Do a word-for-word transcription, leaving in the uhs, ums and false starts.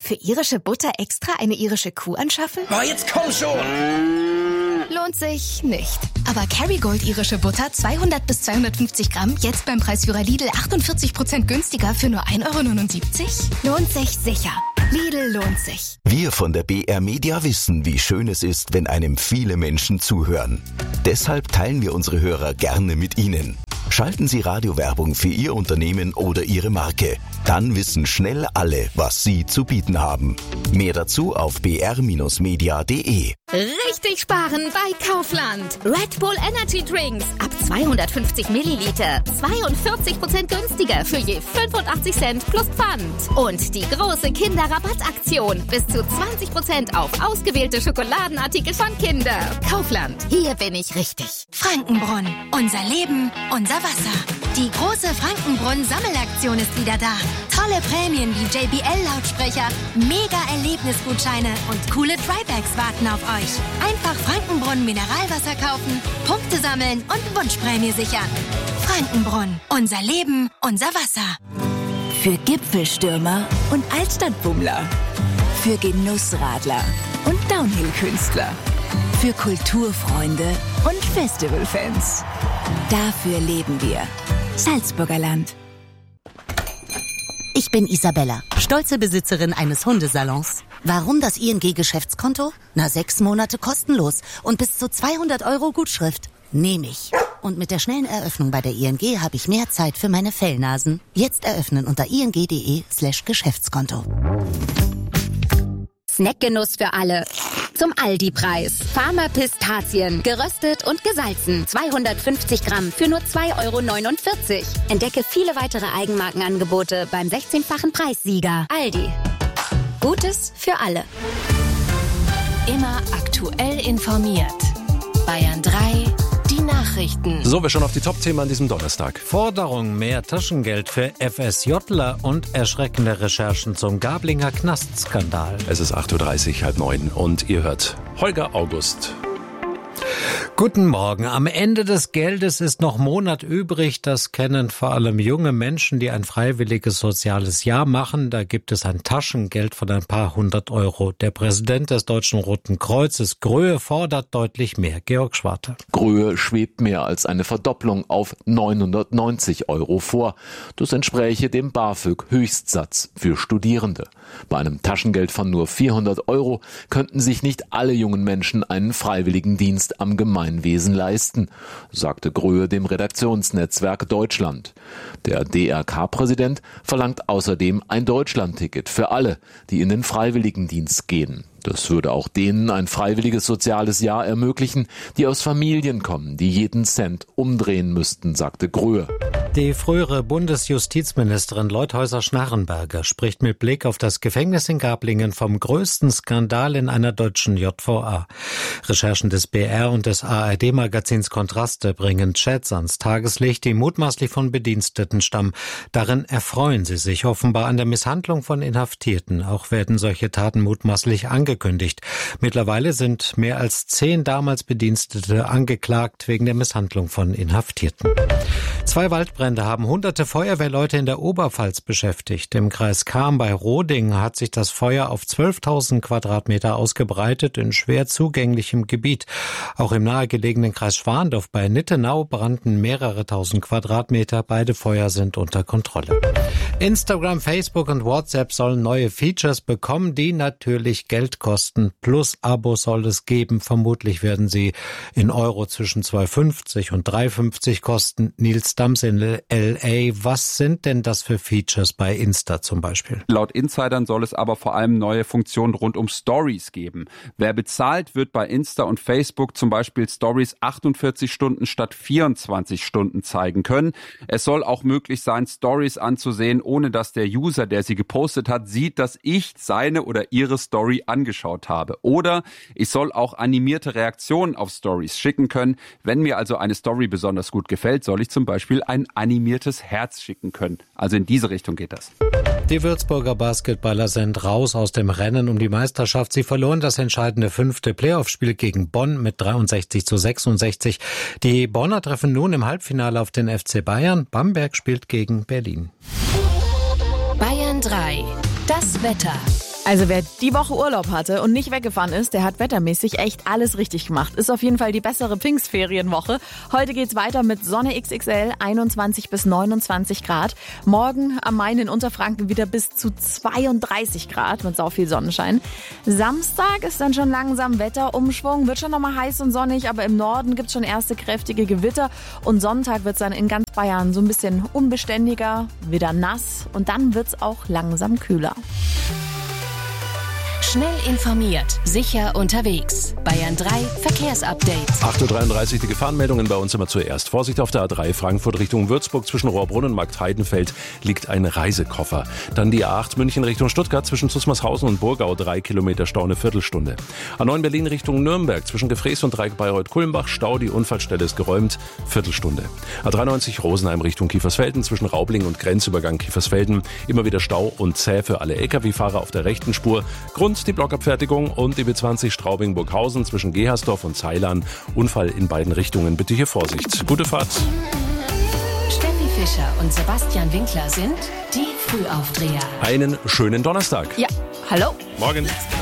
Für irische Butter extra eine irische Kuh anschaffen? Oh, jetzt komm schon! Lohnt sich nicht. Aber Kerrygold irische Butter zweihundert bis zweihundertfünfzig Gramm jetzt beim Preisführer Lidl achtundvierzig Prozent günstiger für nur ein Euro neunundsiebzig? Lohnt sich sicher. Lidl lohnt sich. Wir von der B R Media wissen, wie schön es ist, wenn einem viele Menschen zuhören. Deshalb teilen wir unsere Hörer gerne mit Ihnen. Schalten Sie Radiowerbung für Ihr Unternehmen oder Ihre Marke. Dann wissen schnell alle, was Sie zu bieten haben. Mehr dazu auf b r Bindestrich media punkt d e. Richtig sparen bei Kaufland. Red Bull Energy Drinks ab zweihundertfünfzig Milliliter. zweiundvierzig Prozent günstiger für je fünfundachtzig Cent plus Pfand. Und die große Kinderrabattaktion. Bis zu zwanzig Prozent auf ausgewählte Schokoladenartikel von Kinder. Kaufland. Hier bin ich richtig. Frankenbrunn. Unser Leben, unser Wasser. Die große Frankenbrunn-Sammelaktion ist wieder da. Tolle Prämien wie J B L-Lautsprecher, Mega-Erlebnisgutscheine und coole Trybags warten auf euch. Einfach Frankenbrunn Mineralwasser kaufen, Punkte sammeln und Wunschprämie sichern. Frankenbrunn. Unser Leben, unser Wasser. Für Gipfelstürmer und Altstadtbummler. Für Genussradler und Downhill-Künstler. Für Kulturfreunde und Festivalfans. Dafür leben wir. Salzburger Land. Ich bin Isabella, stolze Besitzerin eines Hundesalons. Warum das I N G-Geschäftskonto? Na, sechs Monate kostenlos und bis zu zweihundert Euro Gutschrift. Nehme ich. Und mit der schnellen Eröffnung bei der I N G habe ich mehr Zeit für meine Fellnasen. Jetzt eröffnen unter ing.de slash Geschäftskonto. Snackgenuss für alle. Zum Aldi-Preis. Farmer Pistazien. Geröstet und gesalzen. zweihundertfünfzig Gramm für nur zwei Euro neunundvierzig. Entdecke viele weitere Eigenmarkenangebote beim sechzehnfachen Preissieger. Aldi. Gutes für alle. Immer aktuell informiert. Bayern drei, die Nachrichten. So, wir schauen auf die Top-Themen an diesem Donnerstag. Forderung mehr Taschengeld für FSJler und erschreckende Recherchen zum Gablinger Knastskandal. Es ist acht Uhr dreißig, halb neun und ihr hört Holger August. Guten Morgen. Am Ende des Geldes ist noch Monat übrig. Das kennen vor allem junge Menschen, die ein freiwilliges soziales Jahr machen. Da gibt es ein Taschengeld von ein paar hundert Euro. Der Präsident des Deutschen Roten Kreuzes, Gröhe, fordert deutlich mehr. Georg Schwarte. Gröhe schwebt mehr als eine Verdopplung auf neunhundertneunzig Euro vor. Das entspräche dem BAföG-Höchstsatz für Studierende. Bei einem Taschengeld von nur vierhundert Euro könnten sich nicht alle jungen Menschen einen Freiwilligendienst am Gemeinwesen leisten, sagte Gröhe dem Redaktionsnetzwerk Deutschland. Der D R K-Präsident verlangt außerdem ein Deutschlandticket für alle, die in den Freiwilligendienst gehen. Das würde auch denen ein freiwilliges soziales Jahr ermöglichen, die aus Familien kommen, die jeden Cent umdrehen müssten, sagte Gröhe. Die frühere Bundesjustizministerin Leuthäuser-Schnarrenberger spricht mit Blick auf das Gefängnis in Gablingen vom größten Skandal in einer deutschen J V A. Recherchen des B R und des A R D-Magazins Kontraste bringen Chats ans Tageslicht, die mutmaßlich von Bediensteten stammen. Darin erfreuen sie sich offenbar an der Misshandlung von Inhaftierten. Auch werden solche Taten mutmaßlich angekündigt. Mittlerweile sind mehr als zehn damals Bedienstete angeklagt wegen der Misshandlung von Inhaftierten. Zwei Waldbrände haben hunderte Feuerwehrleute in der Oberpfalz beschäftigt. Im Kreis Cham bei Roding hat sich das Feuer auf zwölftausend Quadratmeter ausgebreitet in schwer zugänglichem Gebiet. Auch im nahegelegenen Kreis Schwandorf bei Nittenau brannten mehrere tausend Quadratmeter. Beide Feuer sind unter Kontrolle. Instagram, Facebook und WhatsApp sollen neue Features bekommen, die natürlich Geld kosten. Plus Abo soll es geben. Vermutlich werden sie in Euro zwischen zwei Euro fünfzig und drei Euro fünfzig kosten. Nils Dams in L A. Was sind denn das für Features bei Insta zum Beispiel? Laut Insidern soll es aber vor allem neue Funktionen rund um Stories geben. Wer bezahlt, wird bei Insta und Facebook zum Beispiel Stories achtundvierzig Stunden statt vierundzwanzig Stunden zeigen können. Es soll auch möglich sein, Stories anzusehen, ohne dass der User, der sie gepostet hat, sieht, dass ich seine oder ihre Story angeschaut habe. Oder ich soll auch animierte Reaktionen auf Stories schicken können. Wenn mir also eine Story besonders gut gefällt, soll ich zum Beispiel ein animiertes Herz schicken können. Also in diese Richtung geht das. Die Würzburger Basketballer sind raus aus dem Rennen um die Meisterschaft. Sie verloren das entscheidende fünfte Playoff-Spiel gegen Bonn mit dreiundsechzig zu sechsundsechzig. Die Bonner treffen nun im Halbfinale auf den F C Bayern. Bamberg spielt gegen Berlin. Bayern drei. Das Wetter. Also wer die Woche Urlaub hatte und nicht weggefahren ist, der hat wettermäßig echt alles richtig gemacht. Ist auf jeden Fall die bessere Pfingstferienwoche. Heute geht's weiter mit Sonne X X L, einundzwanzig bis neunundzwanzig Grad. Morgen am Main in Unterfranken wieder bis zu zweiunddreißig Grad mit sau viel Sonnenschein. Samstag ist dann schon langsam Wetterumschwung, wird schon nochmal heiß und sonnig, aber im Norden gibt's schon erste kräftige Gewitter. Und Sonntag wird's dann in ganz Bayern so ein bisschen unbeständiger, wieder nass und dann wird's auch langsam kühler. Schnell informiert, sicher unterwegs. Bayern drei Verkehrsupdate. acht Uhr dreiunddreißig, die Gefahrenmeldungen bei uns immer zuerst. Vorsicht auf der A drei Frankfurt Richtung Würzburg zwischen Rohrbrunn und Markt Heidenfeld liegt ein Reisekoffer. Dann die A acht München Richtung Stuttgart zwischen Zusmarshausen und Burgau, drei Kilometer Stau, eine Viertelstunde. A neun Berlin Richtung Nürnberg zwischen Gefrees und Dreieck Bayreuth-Kulmbach, Stau, die Unfallstelle ist geräumt, Viertelstunde. A dreiundneunzig Rosenheim Richtung Kiefersfelden zwischen Raubling und Grenzübergang Kiefersfelden, immer wieder Stau und zäh für alle L K W-Fahrer auf der rechten Spur. Grund die Blockabfertigung und die B zwanzig Straubing-Burghausen zwischen Gehersdorf und Zeilan. Unfall in beiden Richtungen. Bitte hier Vorsicht. Gute Fahrt. Steffi Fischer und Sebastian Winkler sind die Frühaufdreher. Einen schönen Donnerstag. Ja, hallo. Morgen.